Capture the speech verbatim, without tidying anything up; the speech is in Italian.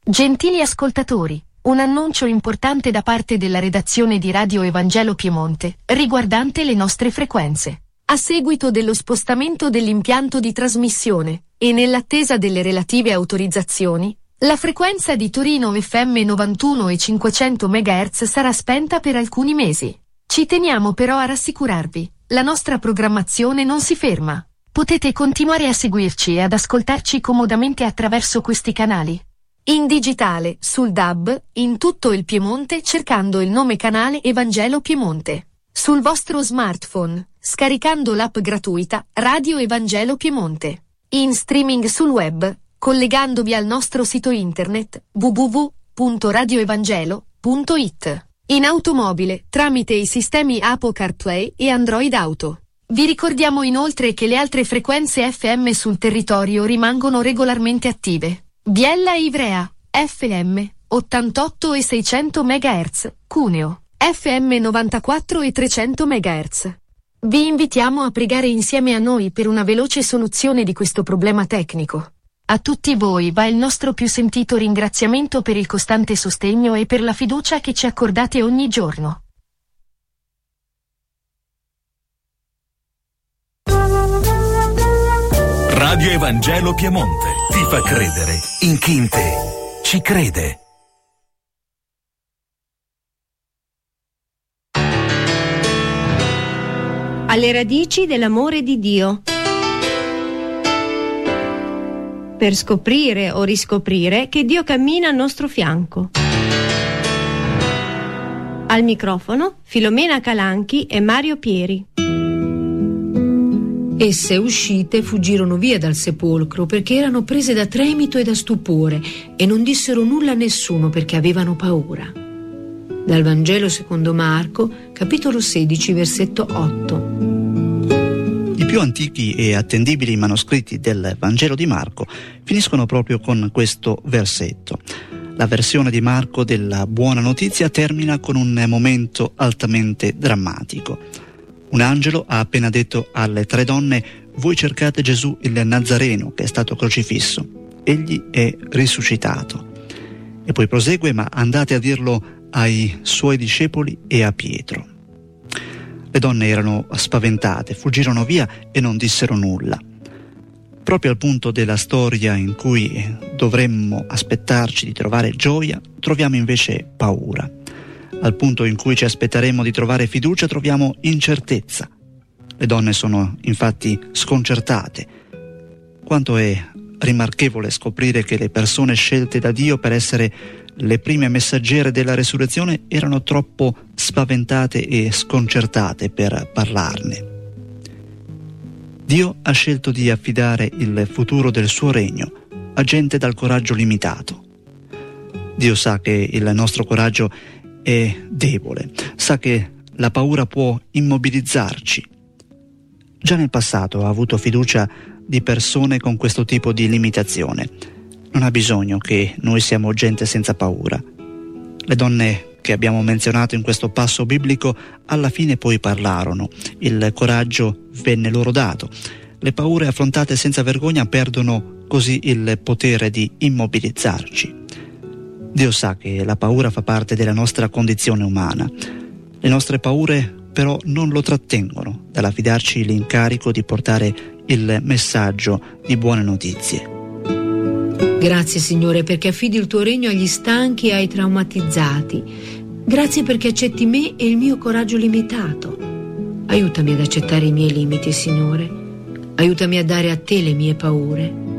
Gentili ascoltatori, un annuncio importante da parte della redazione di Radio Evangelo Piemonte, riguardante le nostre frequenze. A seguito dello spostamento dell'impianto di trasmissione, e nell'attesa delle relative autorizzazioni, la frequenza di Torino F M novantuno e cinquecento megahertz sarà spenta per alcuni mesi. Ci teniamo però a rassicurarvi, la nostra programmazione non si ferma. Potete continuare a seguirci e ad ascoltarci comodamente attraverso questi canali. In digitale, sul D A B, in tutto il Piemonte cercando il nome canale Evangelo Piemonte. Sul vostro smartphone, scaricando l'app gratuita Radio Evangelo Piemonte. In streaming sul web, collegandovi al nostro sito internet w w w punto radio evangelo punto i t. In automobile, tramite i sistemi Apple CarPlay e Android Auto. Vi ricordiamo inoltre che le altre frequenze F M sul territorio rimangono regolarmente attive. Biella e Ivrea, F M, ottantotto e seicento megahertz, Cuneo, F M novantaquattro e trecento megahertz. Vi invitiamo a pregare insieme a noi per una veloce soluzione di questo problema tecnico. A tutti voi va il nostro più sentito ringraziamento per il costante sostegno e per la fiducia che ci accordate ogni giorno. Radio Evangelo Piemonte ti fa credere in chi in te ci crede. Alle radici dell'amore di Dio. Per scoprire o riscoprire che Dio cammina al nostro fianco. Al microfono Filomena Calanchi e Mario Pieri. Esse, uscite, fuggirono via dal sepolcro perché erano prese da tremito e da stupore e non dissero nulla a nessuno perché avevano paura. Dal Vangelo secondo Marco, capitolo sedici, versetto otto. I più antichi e attendibili manoscritti del Vangelo di Marco finiscono proprio con questo versetto. La versione di Marco della Buona Notizia termina con un momento altamente drammatico. Un angelo ha appena detto alle tre donne: voi cercate Gesù il Nazareno che è stato crocifisso. Egli è risuscitato. E poi prosegue: ma andate a dirlo ai suoi discepoli e a Pietro. Le donne erano spaventate, fuggirono via e non dissero nulla. Proprio al punto della storia in cui dovremmo aspettarci di trovare gioia, troviamo invece paura. Al punto in cui ci aspetteremmo di trovare fiducia, troviamo incertezza. Le donne sono infatti sconcertate. Quanto è rimarchevole scoprire che le persone scelte da Dio per essere le prime messaggere della resurrezione erano troppo spaventate e sconcertate per parlarne. Dio ha scelto di affidare il futuro del suo regno a gente dal coraggio limitato. Dio sa che il nostro coraggio è debole, sa che la paura può immobilizzarci. Già nel passato ha avuto fiducia di persone con questo tipo di limitazione. Non ha bisogno che noi siamo gente senza paura. Le donne che abbiamo menzionato in questo passo biblico alla fine poi parlarono. Il coraggio venne loro dato. Le paure affrontate senza vergogna perdono così il potere di immobilizzarci. Dio sa che la paura fa parte della nostra condizione umana. Le nostre paure però non lo trattengono dall'affidarci l'incarico di portare il messaggio di buone notizie. Grazie Signore perché affidi il tuo regno agli stanchi e ai traumatizzati. Grazie perché accetti me e il mio coraggio limitato. Aiutami ad accettare i miei limiti, Signore. Aiutami a dare a te le mie paure.